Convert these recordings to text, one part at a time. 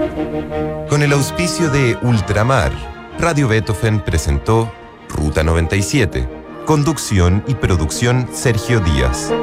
Con el auspicio de Ultramar, Radio Beethoven presentó Ruta 97. Conducción y producción Sergio Díaz.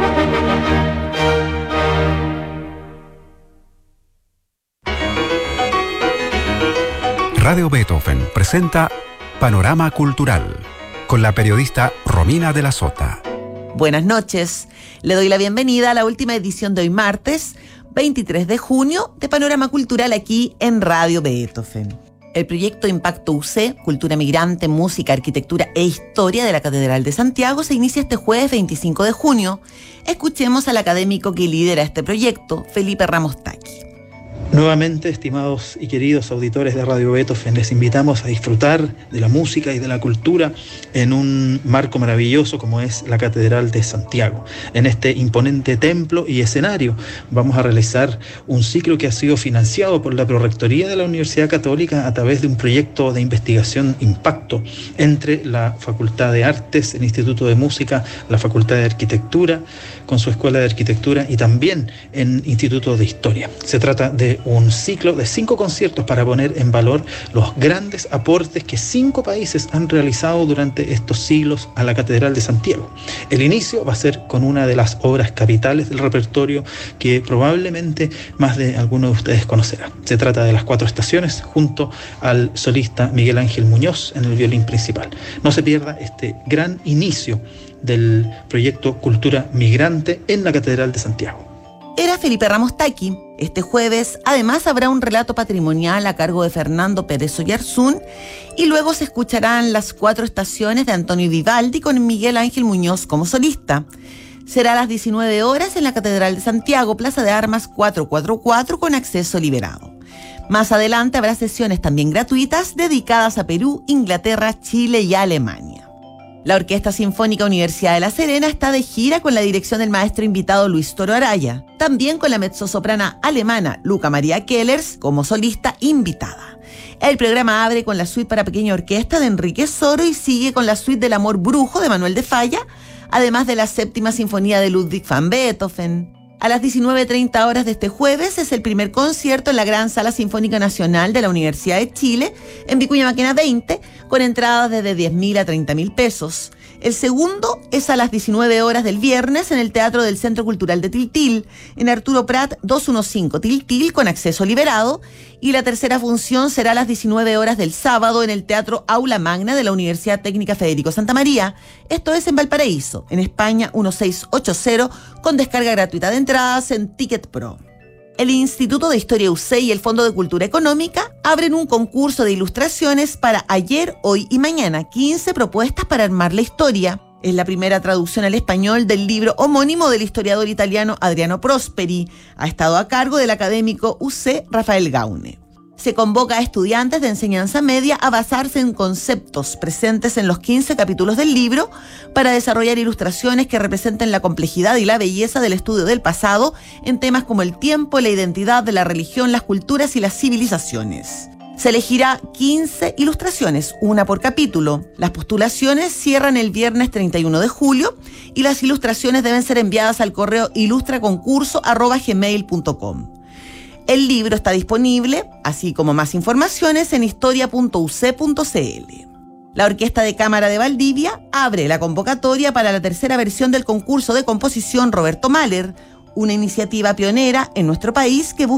Radio Beethoven presenta Panorama Cultural con la periodista Romina de la Sota. Buenas noches. Le doy la bienvenida a la última edición de hoy martes, 23 de junio, de Panorama Cultural aquí en Radio Beethoven. El proyecto Impacto UC, Cultura Migrante, Música, Arquitectura e Historia de la Catedral de Santiago se inicia este jueves 25 de junio. Escuchemos al académico que lidera este proyecto, Felipe Ramos Taqui. Nuevamente, estimados y queridos auditores de Radio Beethoven, les invitamos a disfrutar de la música y de la cultura en un marco maravilloso como es la Catedral de Santiago. En este imponente templo y escenario vamos a realizar un ciclo que ha sido financiado por la Prorrectoría de la Universidad Católica a través de un proyecto de investigación impacto entre la Facultad de Artes, el Instituto de Música, la Facultad de Arquitectura, con su Escuela de Arquitectura y también en Instituto de Historia. Se trata de un ciclo de 5 conciertos para poner en valor los grandes aportes que 5 países han realizado durante estos siglos a la Catedral de Santiago. El inicio va a ser con una de las obras capitales del repertorio que probablemente más de alguno de ustedes conocerá. Se trata de Las 4 Estaciones junto al solista Miguel Ángel Muñoz en el violín principal. No se pierda este gran inicio del proyecto Cultura Migrante en la Catedral de Santiago. Era Felipe Ramos Taqui. Este jueves, además, habrá un relato patrimonial a cargo de Fernando Pérez Oyarzún y luego se escucharán Las 4 Estaciones de Antonio Vivaldi con Miguel Ángel Muñoz como solista. Será a las 19 horas en la Catedral de Santiago, Plaza de Armas 444, con acceso liberado. Más adelante habrá sesiones también gratuitas dedicadas a Perú, Inglaterra, Chile y Alemania. La Orquesta Sinfónica Universidad de La Serena está de gira con la dirección del maestro invitado Luis Toro Araya, también con la mezzosoprana alemana Luca María Kellers como solista invitada. El programa abre con la suite para pequeña orquesta de Enrique Soro y sigue con la suite del Amor Brujo de Manuel de Falla, además de la 7ª Sinfonía de Ludwig van Beethoven. A las 19:30 horas de este jueves es el primer concierto en la Gran Sala Sinfónica Nacional de la Universidad de Chile, en Vicuña Maquena 20, con entradas desde 10.000 a 30.000 pesos. El segundo es a las 19 horas del viernes en el Teatro del Centro Cultural de Tiltil, en Arturo Prat 215 Tiltil, con acceso liberado. Y la tercera función será a las 19 horas del sábado en el Teatro Aula Magna de la Universidad Técnica Federico Santa María. Esto es en Valparaíso, en España 1680, con descarga gratuita de entradas en Ticket Pro. El Instituto de Historia UC y el Fondo de Cultura Económica abren un concurso de ilustraciones para ayer, hoy y mañana. 15 propuestas para armar la historia. Es la primera traducción al español del libro homónimo del historiador italiano Adriano Prosperi. Ha estado a cargo del académico UC Rafael Gaune. Se convoca a estudiantes de enseñanza media a basarse en conceptos presentes en los 15 capítulos del libro para desarrollar ilustraciones que representen la complejidad y la belleza del estudio del pasado en temas como el tiempo, la identidad de la religión, las culturas y las civilizaciones. Se elegirá 15 ilustraciones, una por capítulo. Las postulaciones cierran el viernes 31 de julio y las ilustraciones deben ser enviadas al correo ilustraconcurso@gmail.com. El libro está disponible, así como más informaciones, en historia.uc.cl. La Orquesta de Cámara de Valdivia abre la convocatoria para la tercera versión del concurso de composición Roberto Mahler, una iniciativa pionera en nuestro país que busca